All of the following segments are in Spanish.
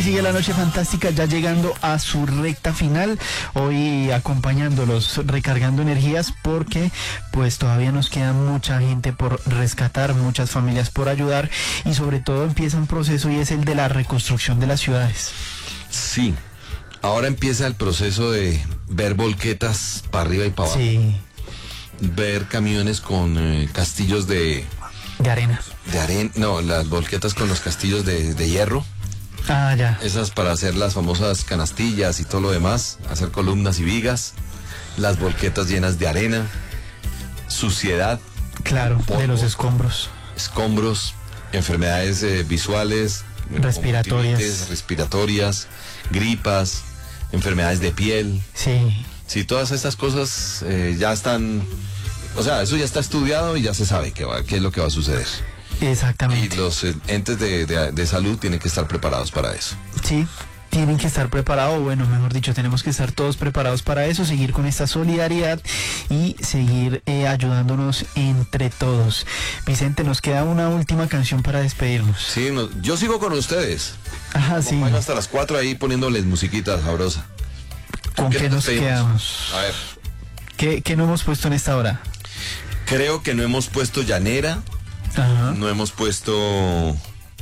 Sigue la noche fantástica ya llegando a su recta final, hoy acompañándolos, recargando energías porque pues todavía nos queda mucha gente por rescatar, muchas familias por ayudar y sobre todo empieza un proceso y es el de la reconstrucción de las ciudades. Sí, ahora empieza el proceso de ver volquetas para arriba y para abajo. Sí. Ver camiones con castillos de arena. No, las volquetas con los castillos de hierro. Ah, ya. Esas para hacer las famosas canastillas y todo lo demás, hacer columnas y vigas, las volquetas llenas de arena, suciedad. Claro, polvo, de los escombros. Escombros, enfermedades visuales, respiratorias, gripas, enfermedades de piel. Sí. Sí, todas estas cosas ya están, o sea, eso ya está estudiado y ya se sabe qué es lo que va a suceder. Exactamente. Y los entes de salud tienen que estar preparados para eso. Sí, tienen que estar preparados, bueno, mejor dicho, tenemos que estar todos preparados para eso, seguir con esta solidaridad y seguir ayudándonos entre todos. Vicente, nos queda una última canción para despedirnos. Sí, yo sigo con ustedes. Ajá, sí. Bueno, hasta las 4 ahí poniéndoles musiquita sabrosa. ¿Con qué nos quedamos? A ver. ¿Qué no hemos puesto en esta hora? Creo que no hemos puesto Llanera. Ajá. No hemos puesto...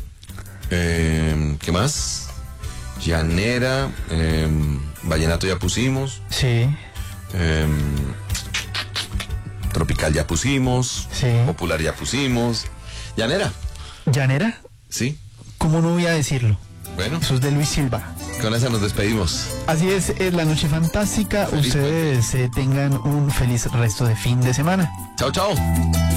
¿qué más? Llanera, Vallenato ya pusimos. Sí. Tropical ya pusimos. Sí. Popular ya pusimos. Llanera. ¿Llanera? Sí. ¿Cómo no voy a decirlo? Bueno. Eso es de Luis Silva. Con esa nos despedimos. Así es la noche fantástica. Feliz Ustedes tengan un feliz resto de fin de semana. Chao, chao.